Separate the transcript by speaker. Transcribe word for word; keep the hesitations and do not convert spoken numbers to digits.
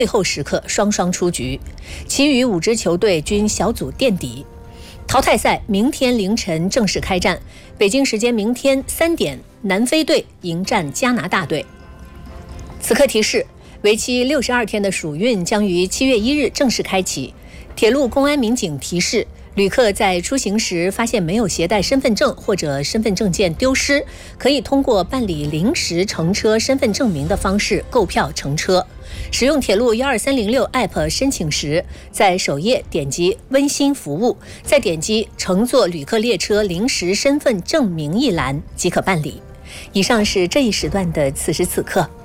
Speaker 1: 最后时刻双双出局，其余五支球队均小组垫底。淘汰赛明天凌晨正式开战，北京时间明天三点，南非队迎战加拿大队。此刻提示，为期六十二天的暑运将于七月一日正式开启。铁路公安民警提示，旅客在出行时发现没有携带身份证或者身份证件丢失，可以通过办理临时乘车身份证明的方式购票乘车。使用铁路一二三零六 App 申请时，在首页点击温馨服务，再点击乘坐旅客列车临时身份证明一栏即可办理。以上是这一时段的此时此刻。